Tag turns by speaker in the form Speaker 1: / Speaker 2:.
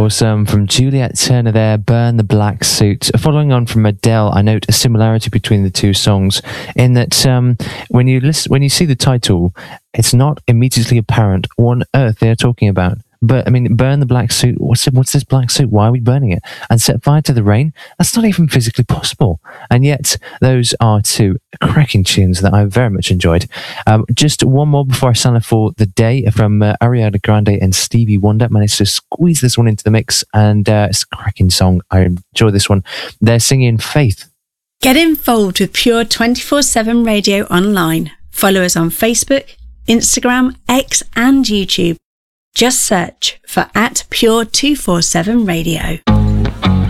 Speaker 1: Awesome. From Juliet Turner there, Burn the Black Suit. Following on from Adele, I note a similarity between the two songs in that when you see the title, it's not immediately apparent what on earth they're talking about. But, I mean, burn the black suit. What's this black suit? Why are we burning it? And set fire to the rain? That's not even physically possible. And yet, those are two cracking tunes that I very much enjoyed. Just one more before I sign off for the day from Ariana Grande and Stevie Wonder. Managed to squeeze this one into the mix, and it's a cracking song. I enjoy this one. They're singing Faith.
Speaker 2: Get involved with Pure 24/7 Radio online. Follow us on Facebook, Instagram, X and YouTube. Just search for @Pure 247 Radio.